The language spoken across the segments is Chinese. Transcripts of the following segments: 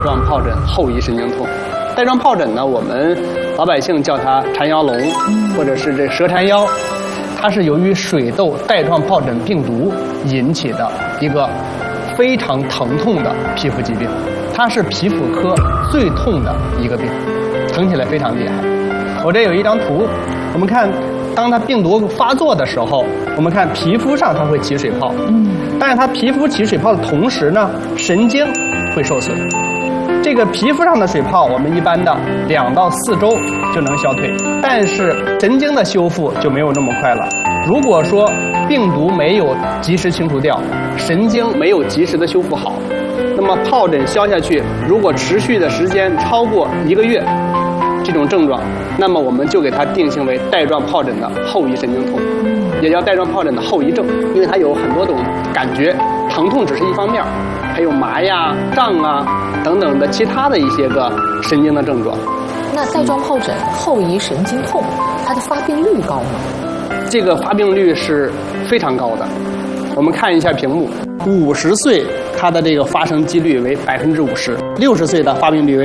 状疱疹后遗神经痛。带状疱疹呢，我们老百姓叫它缠腰龙，或者是这蛇缠腰，它是由于水痘带状疱疹病毒引起的一个非常疼痛的皮肤疾病，它是皮肤科最痛的一个病，疼起来非常厉害。我这有一张图，我们看，当它病毒发作的时候，我们看皮肤上它会起水泡，但是它皮肤起水泡的同时呢，神经会受损。这个皮肤上的水泡，我们一般的2到4周就能消退，但是神经的修复就没有那么快了。如果说病毒没有及时清除掉，神经没有及时的修复好，那么疱疹消下去，如果持续的时间超过1个月，这种症状，那么我们就给它定性为带状疱疹的后遗神经痛，也叫带状疱疹的后遗症，因为它有很多种感觉，疼痛只是一方面，还有麻呀、胀啊等等的其他的一些个神经的症状。 那带状疱疹后遗神经痛，它的发病率高吗？ 这个发病率是非常高的。我们看一下屏幕，50岁它的这个发生几率为50%，60岁的发病率为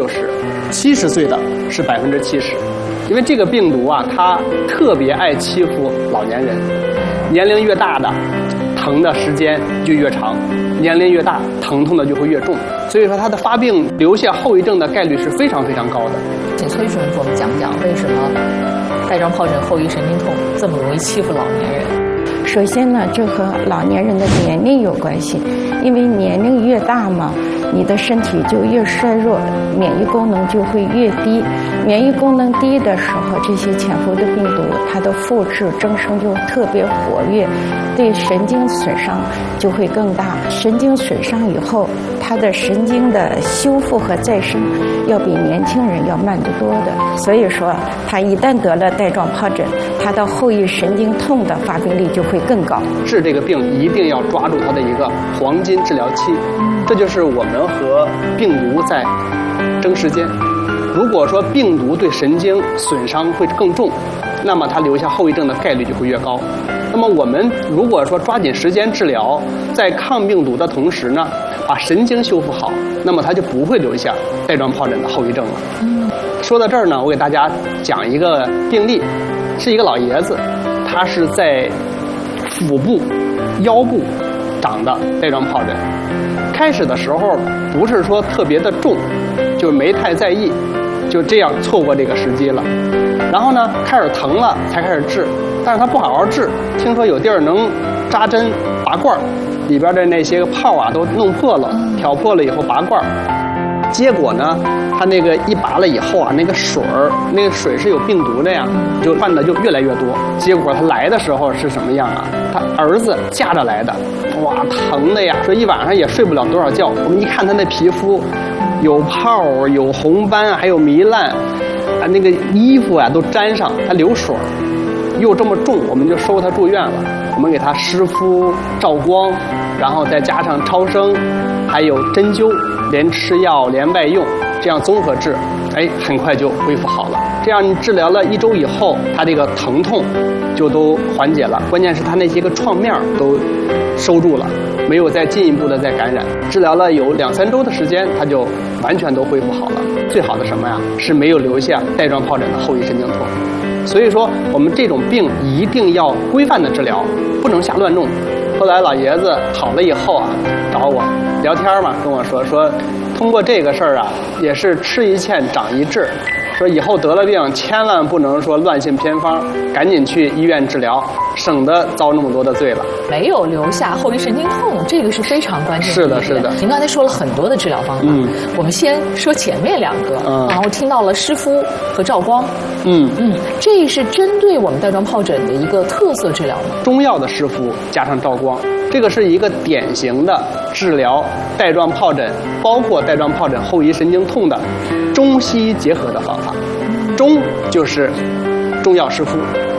60%，70岁的是70%。因为这个病毒啊，它特别爱欺负老年人，年龄越大的疼的时间就越长，年龄越大疼痛的就会越重，所以说它的发病留下后遗症的概率是非常非常高的。 请崔主任给我们讲讲为什么带状疱疹后遗神经痛这么容易欺负老年人？ 首先呢，这和老年人的年龄有关系，因为年龄越大嘛，你的身体就越衰弱，免疫功能就会越低。免疫功能低的时候，这些潜伏的病毒它的复制增生就特别活跃，对神经损伤就会更大。神经损伤以后，它的神经的修复和再生要比年轻人要慢得多的。所以说，他一旦得了带状疱疹，他的后遗神经痛的发病率就会更高。 治这个病一定要抓住它的一个黄金治疗期，这就是我们和病毒在争时间。如果说病毒对神经损伤会更重，那么它留下后遗症的概率就会越高。那么我们如果说抓紧时间治疗，在抗病毒的同时呢，把神经修复好，那么它就不会留下带状疱疹的后遗症了。说到这儿呢，我给大家讲一个病例，是一个老爷子，他是在腹部、腰部长的带状疱疹。开始的时候不是说特别的重，就没太在意，就这样错过这个时机了。然后呢，开始疼了才开始治，但是他不好好治，听说有地儿能扎针拔罐，里边的那些个泡啊都弄破了，挑破了以后拔罐。结果呢，他那个一拔了以后啊，那个水是有病毒的呀，就犯的就越来越多。结果他来的时候是什么样啊？他儿子架着来的，哇，疼的呀，说一晚上也睡不了多少觉。我们一看他那皮肤，有泡，有红斑，还有糜烂，啊，那个衣服啊都沾上，他流水，又这么重，我们就收他住院了。我们给他湿敷、照光，然后再加上超声，还有针灸。连吃药连外用，这样综合治，很快就恢复好了。这样你治疗了1周以后，他这个疼痛就都缓解了，关键是他那些个创面都收住了，没有再进一步的再感染。治疗了有2、3周的时间，他就完全都恢复好了。最好的什么呀？是没有留下带状疱疹的后遗神经痛。所以说，我们这种病一定要规范的治疗，不能瞎乱弄。后来老爷子好了以后啊，找我聊天嘛，跟我说通过这个事儿啊，也是吃一堑长一智，说以后得了病千万不能说乱信偏方，赶紧去医院治疗，省得遭那么多的罪了。 没有留下后遗神经痛，这个是非常关键的。 是的，是的。 您刚才说了很多的治疗方法，我们先说前面2个，然后听到了湿敷和照光，这是针对我们带状疱疹的一个特色治疗吗？ 中药的湿敷加上照光，这个是一个典型的治疗带状疱疹，包括带状疱疹后遗神经痛的中西医结合的方法。中就是中药湿敷，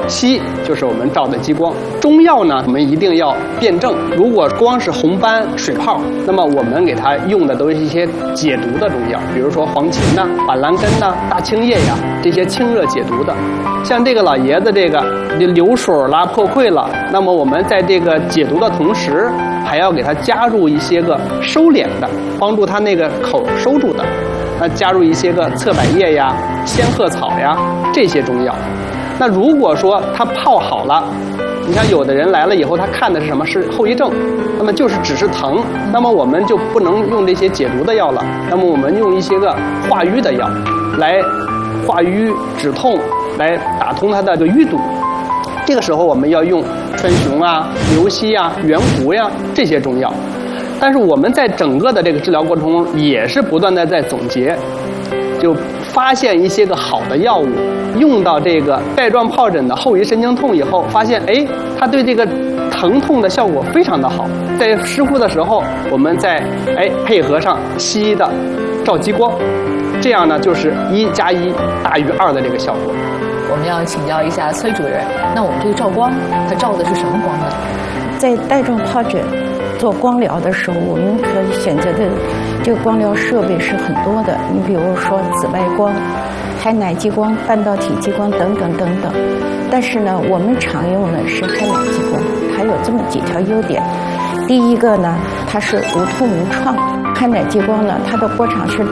硒就是我们照的激光。中药呢，我们一定要辩证。如果光是红斑水泡，那么我们给它用的都是一些解毒的中药，比如说黄芩呐、板蓝根呐、大青叶呀，这些清热解毒的。像这个老爷子这个流水啦、破溃了，那么我们在这个解毒的同时，还要给它加入一些个收敛的，帮助它那个口收住的。那加入一些个侧柏叶呀、仙鹤草呀这些中药。那如果说它泡好了，你看有的人来了以后，他看的是什么？是后遗症，那么就是只是疼，那么我们就不能用这些解毒的药了，那么我们用一些个化瘀的药来化瘀止痛，来打通它的这个淤堵。这个时候我们要用川芎啊、牛膝啊、圆胡呀这些中药。但是我们在整个的这个治疗过程中，也是不断的在总结，就发现一些个好的药物，用到这个带状疱疹的后遗神经痛以后，发现它对这个疼痛的效果非常的好。在湿敷的时候，我们再配合上西医的照激光，这样呢就是1+1大于2的这个效果。 我们要请教一下崔主任，那我们这个照光，它照的是什么光呢？ 在带状疱疹做光疗的时候，我们可以选择的这个光疗设备是很多的。你比如说紫外光、氦氖激光、半导体激光等等等等。但是呢，我们常用的是氦氖激光，它有这么几条优点。第一个呢，它是无痛无创。氦氖激光呢，它的波长是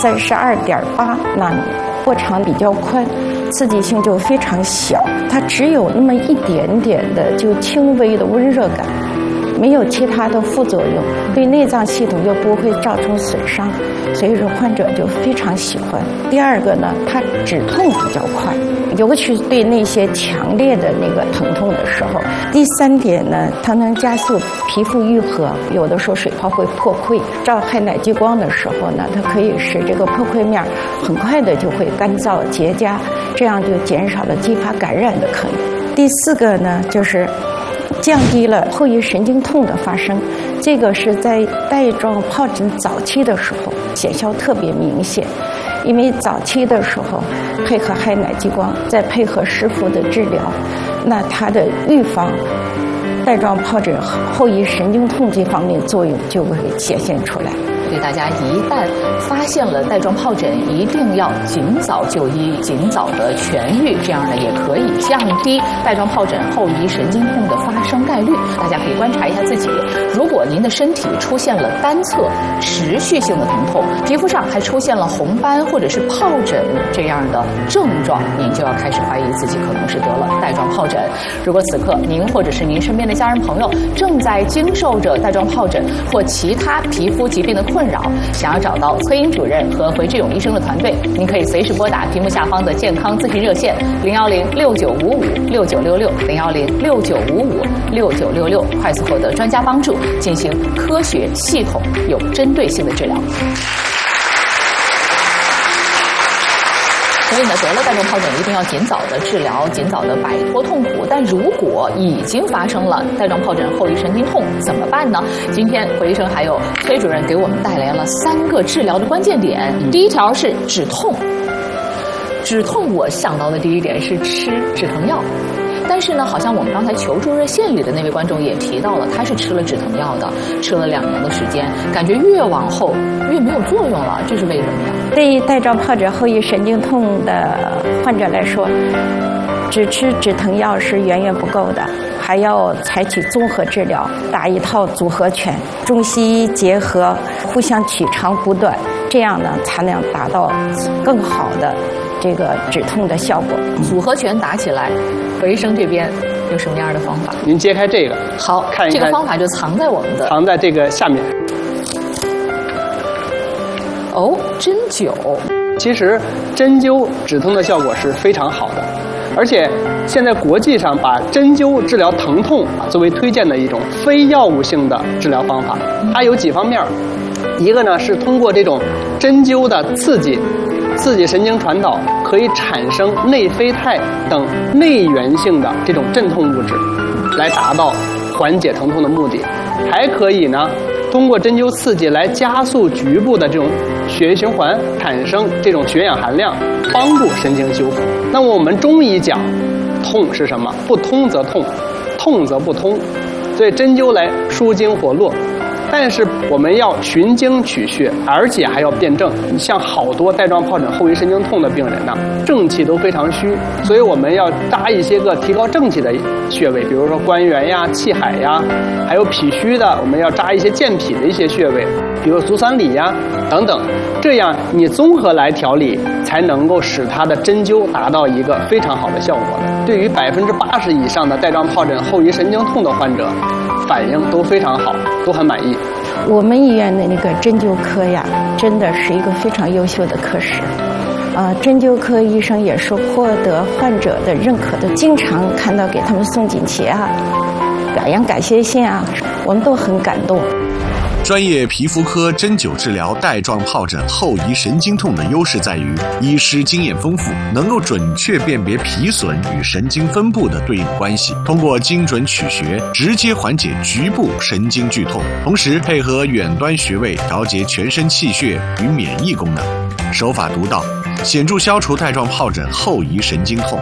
632.8纳米，波长比较宽，刺激性就非常小，它只有那么一点点的就轻微的温热感。没有其他的副作用，对内脏系统又不会造成损伤，所以说患者就非常喜欢。第二个呢，它止痛比较快，尤其是对那些强烈的那个疼痛的时候。第三点呢，它能加速皮肤愈合，有的时候水泡会破溃，照氦氖激光的时候呢，它可以使这个破溃面很快的就会干燥结痂，这样就减少了继发感染的可能。第四个呢，就是降低了后遗神经痛的发生，这个是在带状疱疹早期的时候显效特别明显，因为早期的时候配合氦氖激光，再配合湿敷的治疗，那它的预防带状疱疹后遗神经痛这方面作用就会显现出来。 所以大家一旦发现了带状疱疹，一定要尽早就医，尽早的痊愈，这样呢也可以降低带状疱疹后遗神经痛的发生概率。大家可以观察一下自己，如果您的身体出现了单侧持续性的疼痛，皮肤上还出现了红斑或者是疱疹这样的症状，您就要开始怀疑自己可能是得了带状疱疹。如果此刻您或者是您身边的家人朋友正在经受着带状疱疹或其他皮肤疾病的困扰，想要找到崔英主任和回志勇医生的团队，您可以随时拨打屏幕下方的健康咨询热线010-6955-6966，010-6955-6966，快速获得专家帮助，进行科学、系统、有针对性的治疗。所以呢，得了带状疱疹一定要尽早的治疗，尽早的摆脱痛苦。但如果已经发生了带状疱疹后遗神经痛，怎么办呢？今天回医生还有崔主任给我们带来了3个治疗的关键点。第一条是止痛，止痛我想到的第一点是吃止疼药。但是呢，好像我们刚才求助热线里的那位观众也提到了，他是吃了止疼药的，吃了2年的时间，感觉越往后越没有作用了，这是为什么呀？ 对于带状疱疹后遗神经痛的患者来说，只吃止疼药是远远不够的，还要采取综合治疗，打一套组合拳，中西医结合，互相取长补短，这样呢才能达到更好的这个止痛的效果。 组合拳打起来，回医生这边有什么样的方法？ 您揭开这个， 好， 看一看， 这个方法就藏在我们的， 藏在这个下面。 哦，针灸。 其实针灸止痛的效果是非常好的，而且现在国际上把针灸治疗疼痛作为推荐的一种非药物性的治疗方法。它有几方面，一个呢是通过这种针灸的刺激神经传导，可以产生内啡肽等内源性的这种镇痛物质，来达到缓解疼痛的目的。还可以呢通过针灸刺激来加速局部的这种血液循环，产生这种血氧含量，帮助神经修复。那么我们中医讲， 痛是什么？不通则痛，痛则不通，所以针灸来舒经活络。但是我们要循经取穴，而且还要辩证。你像好多带状疱疹后遗神经痛的病人呢，正气都非常虚，所以我们要扎一些个提高正气的穴位，比如说关元呀、气海呀，还有脾虚的，我们要扎一些健脾的一些穴位，比如足三里呀等等。这样你综合来调理，才能够使它的针灸达到一个非常好的效果的。对于80%以上的带状疱疹后遗神经痛的患者，反应都非常好，都很满意。 我们医院的那个针灸科呀，真的是一个非常优秀的科室。针灸科医生也是获得患者的认可的，经常看到给他们送锦旗啊、表扬感谢信啊，我们都很感动。 专业皮肤科针灸治疗带状疱疹后遗神经痛的优势在于，医师经验丰富，能够准确辨别皮损与神经分布的对应关系，通过精准取穴，直接缓解局部神经剧痛，同时配合远端穴位调节全身气血与免疫功能，手法独到，显著消除带状疱疹后遗神经痛。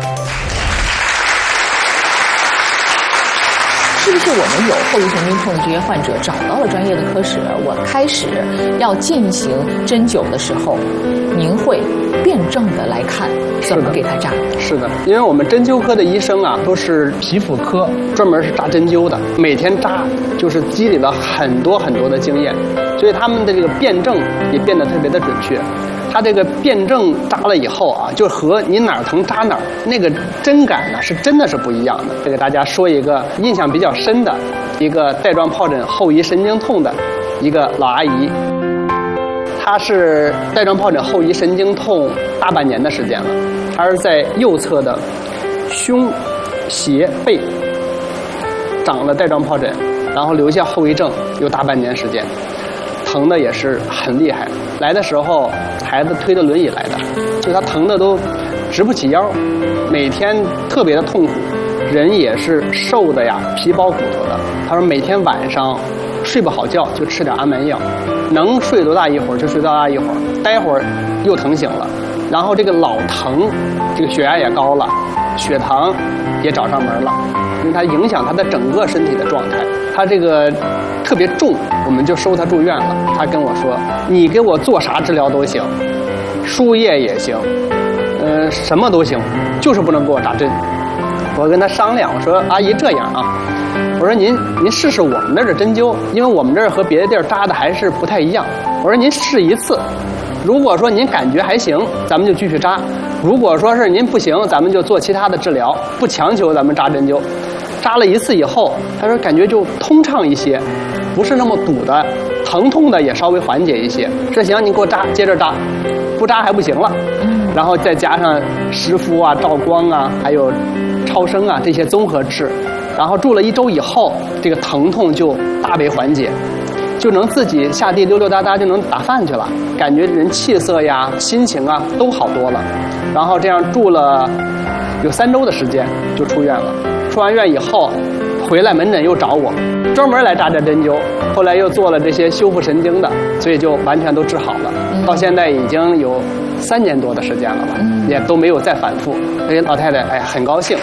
是不是我们有后遗神经痛的这些患者找到了专业的科室，我开始要进行针灸的时候，您会辩证的来看怎么给他扎？ 是的，因为我们针灸科的医生啊，都是皮肤科，专门是扎针灸的，每天扎就是积累了很多很多的经验，所以他们的这个辩证也变得特别的准确。他这个辩证扎了以后啊，就和你哪儿疼扎哪儿，那个针感呢是真的是不一样的。这给大家说一个印象比较深的一个带状疱疹后遗神经痛的一个老阿姨，她是带状疱疹后遗神经痛大半年的时间了，她是在右侧的胸、胁、背长了带状疱疹，然后留下后遗症有大半年时间，疼的也是很厉害。来的时候孩子推着轮椅来的，就他疼的都直不起腰，每天特别的痛苦，人也是瘦的呀，皮包骨头的。他说每天晚上睡不好觉就吃点安眠药，能睡多大一会儿就睡多大一会儿，待会儿又疼醒了，然后这个老疼，这个血压也高了，血糖也找上门了，因为它影响他的整个身体的状态。他这个特别重，我们就收他住院了。他跟我说，你给我做啥治疗都行，输液也行，什么都行，就是不能给我扎针。我跟他商量，我说阿姨这样啊，我说您试试我们那儿的针灸，因为我们这儿和别的地儿扎的还是不太一样。我说您试一次，如果说您感觉还行，咱们就继续扎；如果说是您不行，咱们就做其他的治疗，不强求咱们扎针灸。扎了一次以后，他说感觉就通畅一些，不是那么堵的，疼痛的也稍微缓解一些。这行，你给我扎，接着扎，不扎还不行了。然后再加上湿敷啊、照光啊，还有超声啊这些综合治，然后住了1周以后，这个疼痛就大为缓解，就能自己下地溜溜达达就能打饭去了，感觉人气色呀、心情啊都好多了。然后这样住了有3周的时间就出院了。出完院以后，回来门诊又找我，专门来扎这针灸。后来又做了这些修复神经的，所以就完全都治好了。到现在已经有3年多的时间了吧，也都没有再反复。所以老太太很高兴。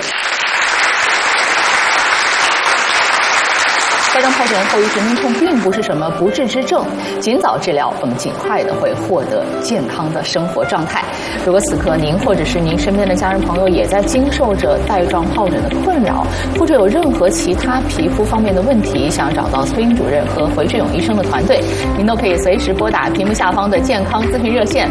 带状疱疹后遗神经痛并不是什么不治之症，尽早治疗，我们尽快的会获得健康的生活状态。如果此刻您或者是您身边的家人朋友也在经受着带状疱疹的困扰，或者有任何其他皮肤方面的问题，想找到崔英主任和回志勇医生的团队，您都可以随时拨打屏幕下方的健康咨询热线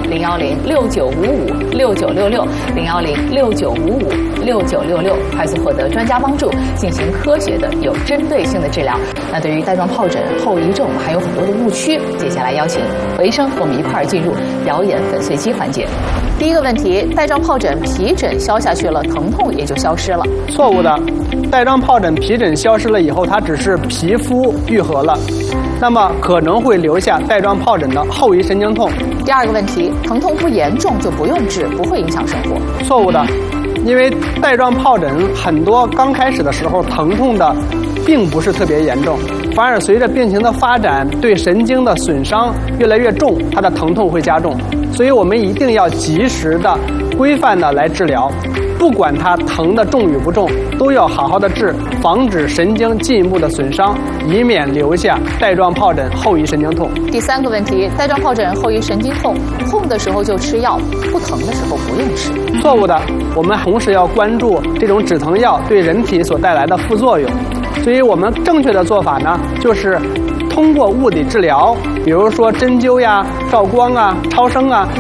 01069556966，01069556966，快速获得专家帮助，进行科学的有针对性的治疗。那对于带状疱疹后遗症，我们还有很多的误区。接下来邀请韦医生和我们一块儿进入表演粉碎机环节。第一个问题，带状疱疹皮疹消下去了，疼痛也就消失了。 错误的，带状疱疹皮疹消失了以后，它只是皮肤愈合了，那么可能会留下带状疱疹的后遗神经痛。 第二个问题，疼痛不严重就不用治，不会影响生活。 错误的，因为带状疱疹很多刚开始的时候疼痛的并不是特别严重，反而随着病情的发展，对神经的损伤越来越重，它的疼痛会加重。所以我们一定要及时的规范的来治疗，不管它疼的重与不重，都要好好的治，防止神经进一步的损伤，以免留下带状疱疹后遗神经痛。 第3个问题，带状疱疹后遗神经痛，痛的时候就吃药，不疼的时候不用吃。 错误的，我们同时要关注这种止疼药对人体所带来的副作用。所以我们正确的做法呢，就是通过物理治疗，比如说针灸呀、照光啊、超声啊，